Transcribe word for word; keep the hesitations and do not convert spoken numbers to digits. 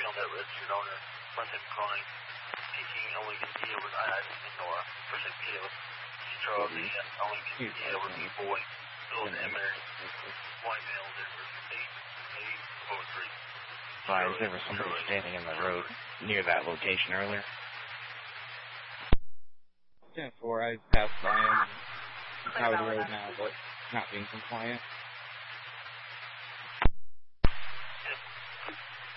on that registered owner, Clinton Klein, seeking only continue with I I and Nora, person Caleb, Charles, and only continue with the boy, Bill and Emmer, white male, Denver, eight, eight, oh, three. Fine, there was somebody standing in the road near that location earlier. ten four, I passed by him. Out of the road now, but not being compliant.